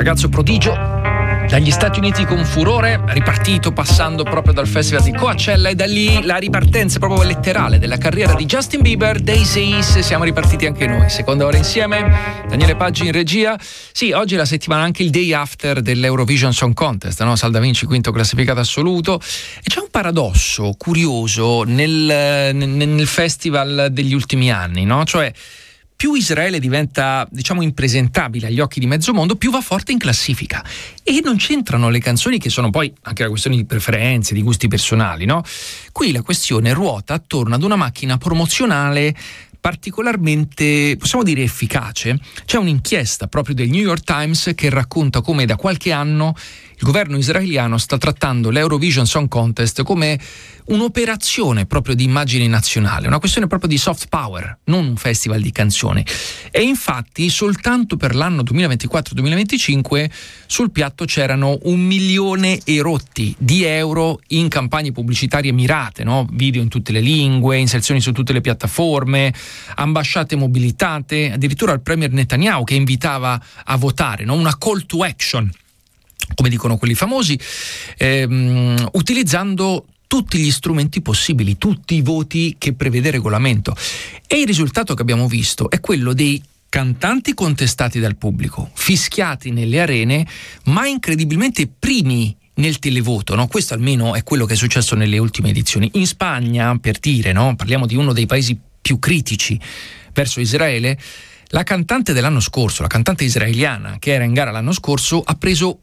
ragazzo prodigio dagli Stati Uniti con furore, ripartito passando proprio dal festival di Coachella, e da lì la ripartenza proprio letterale della carriera di Justin Bieber. This Is, siamo ripartiti anche noi. Seconda ora insieme, Daniele Paggi in regia. Sì, oggi è la settimana, anche il day after dell'Eurovision Song Contest, no? Sal Da Vinci quinto classificato assoluto, e c'è un paradosso curioso nel festival degli ultimi anni, no? Cioè, più Israele diventa, diciamo, impresentabile agli occhi di mezzo mondo, più va forte in classifica. E non c'entrano le canzoni, che sono poi anche la questione di preferenze, di gusti personali, no? Qui la questione ruota attorno ad una macchina promozionale particolarmente, possiamo dire, efficace. C'è un'inchiesta proprio del New York Times che racconta come da qualche anno il governo israeliano sta trattando l'Eurovision Song Contest come un'operazione proprio di immagine nazionale, una questione proprio di soft power, non un festival di canzoni. E infatti soltanto per l'anno 2024-2025 sul piatto c'erano 1 milione e rotti di euro in campagne pubblicitarie mirate, no? Video in tutte le lingue, inserzioni su tutte le piattaforme, ambasciate mobilitate, addirittura il premier Netanyahu che invitava a votare, no? Una call to action, come dicono quelli famosi, utilizzando tutti gli strumenti possibili, tutti i voti che prevede il regolamento. E il risultato che abbiamo visto è quello dei cantanti contestati dal pubblico, fischiati nelle arene, ma incredibilmente primi nel televoto, no? Questo almeno è quello che è successo nelle ultime edizioni. In Spagna, per dire, no? Parliamo di uno dei paesi più critici verso Israele, la cantante dell'anno scorso, la cantante israeliana che era in gara l'anno scorso, ha preso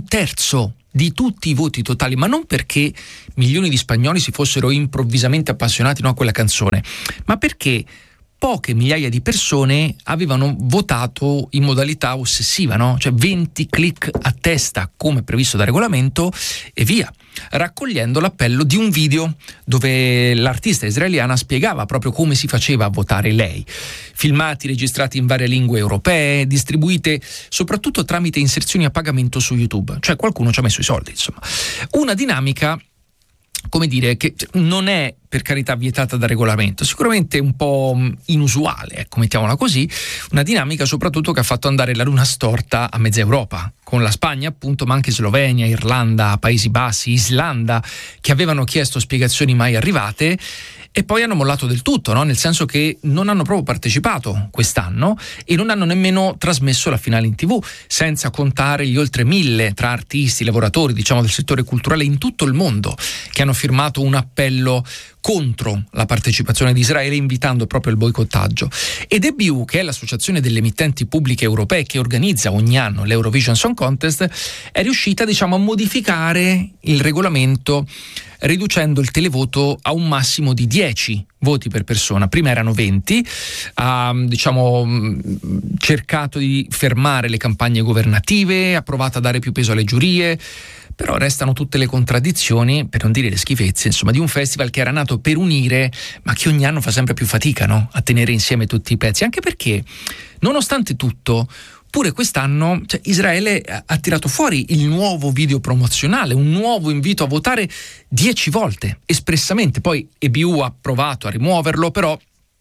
1/3 di tutti i voti totali, ma non perché milioni di spagnoli si fossero improvvisamente appassionati, no, a quella canzone, ma perché poche migliaia di persone avevano votato in modalità ossessiva, no? Cioè 20 click a testa come previsto dal regolamento e via, raccogliendo l'appello di un video dove l'artista israeliana spiegava proprio come si faceva a votare lei. Filmati registrati in varie lingue europee, distribuite soprattutto tramite inserzioni a pagamento su YouTube, cioè qualcuno ci ha messo i soldi, insomma. Una dinamica, come dire, che non è per carità vietata dal regolamento, sicuramente un po' inusuale, ecco, mettiamola così, una dinamica soprattutto che ha fatto andare la luna storta a mezza Europa, con la Spagna appunto, ma anche Slovenia, Irlanda, Paesi Bassi, Islanda, che avevano chiesto spiegazioni mai arrivate e poi hanno mollato del tutto, no? Nel senso che non hanno proprio partecipato quest'anno e non hanno nemmeno trasmesso la finale in TV, senza contare gli oltre 1000 tra artisti, lavoratori, diciamo, del settore culturale in tutto il mondo che hanno firmato un appello contro la partecipazione di Israele, invitando proprio il boicottaggio. Ed EBU, che è l'associazione delle emittenti pubbliche europee che organizza ogni anno l'Eurovision Song Contest, è riuscita, diciamo, a modificare il regolamento riducendo il televoto a un massimo di 10 voti per persona. Prima erano 20, ha, diciamo, cercato di fermare le campagne governative, ha provato a dare più peso alle giurie, però restano tutte le contraddizioni, per non dire le schifezze, insomma, di un festival che era nato per unire, ma che ogni anno fa sempre più fatica, no? A tenere insieme tutti i pezzi, anche perché, nonostante tutto, pure quest'anno, cioè, Israele ha tirato fuori il nuovo video promozionale, un nuovo invito a votare 10 volte, espressamente. Poi EBU ha provato a rimuoverlo, però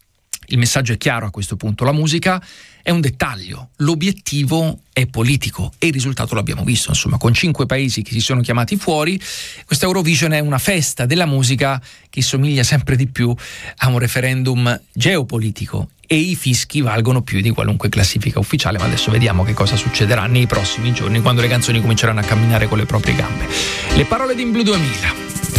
il messaggio è chiaro a questo punto: la musica è un dettaglio, l'obiettivo è politico e il risultato l'abbiamo visto, insomma, con 5 paesi che si sono chiamati fuori. Questa Eurovision è una festa della musica che somiglia sempre di più a un referendum geopolitico e i fischi valgono più di qualunque classifica ufficiale, ma adesso vediamo che cosa succederà nei prossimi giorni, quando le canzoni cominceranno a camminare con le proprie gambe. Le parole di In Blue 2000.